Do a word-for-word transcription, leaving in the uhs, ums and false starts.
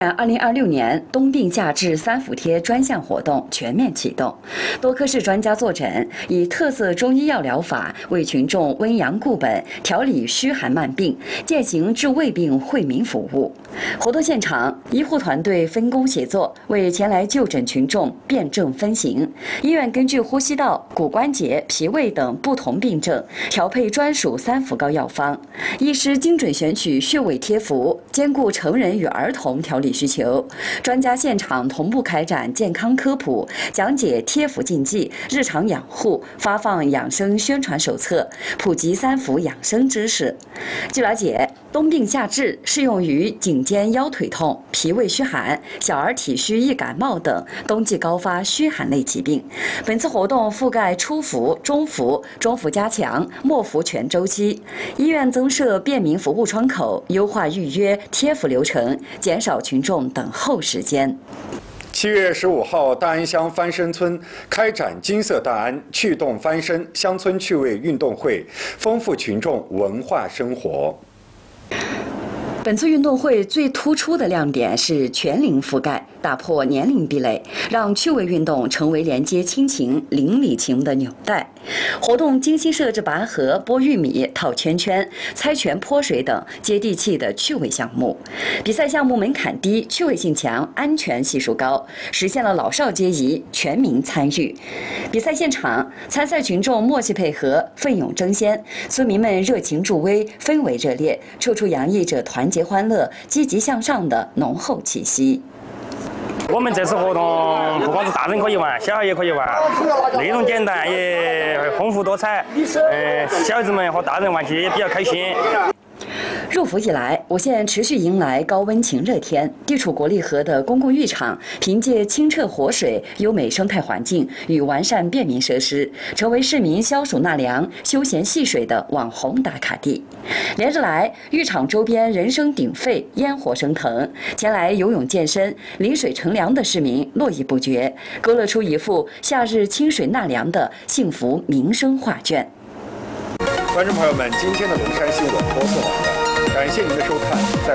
二零二六年冬病夏治三伏贴专项活动全面启动，多科室专家坐诊，以特色中医药疗法为群众温阳固本、调理虚寒慢病，践行治胃病惠民服务。活动现场，医护团队分工协作，为前来就诊群众辨证分型。医院根据呼吸道、骨关节、脾胃等不同病症，调配专属三伏膏药方。医师精准选取穴位贴服，兼顾成人与儿童调理需求。专家现场同步开展健康科普，讲解贴服禁忌、日常养护，发放养生宣传手册，普及三伏养生知识。据了解，冬病夏治适用于颈肩腰腿痛、脾胃虚寒、小儿体虚易感冒等冬季高发虚寒类疾病。本次活动覆盖初伏、中伏、中伏加强、末伏全周期。医院增设便民服务窗口，优化预约贴服流程，减少群众等候时间。 七月十五号，大安乡翻身村开展金色大安趣动翻身乡村趣味运动会，丰富群众文化生活。 本次运动会最突出的亮点是全龄覆盖，打破年龄壁垒，让趣味运动成为连接亲情、邻里情的纽带。活动精心设置拔河、拨玉米、套圈圈、猜拳泼水等接地气的趣味项目。比赛项目门槛低、趣味性强、安全系数高，实现了老少皆宜、全民参与。比赛现场，参赛群众默契配合、奋勇争先，村民们热情助威，氛围热烈，处处洋溢着团结欢乐、积极向上的浓厚气息。 我们这次活动不光是大人可以玩，小孩也可以玩，内容简单也丰富多彩，呃，小孩子们和大人玩起也比较开心。 入伏以来，我县持续迎来高温晴热天。地处国立河的公共浴场，凭借清澈活水、优美生态环境与完善便民设施，成为市民消暑纳凉、休闲戏水的网红打卡地。连日来，浴场周边人声鼎沸，烟火升腾，前来游泳健身、临水乘凉的市民络绎不绝，勾勒出一幅夏日清水纳凉的幸福民生画卷。 观众朋友们，今天的龙山新闻播送完了，感谢您的收看。在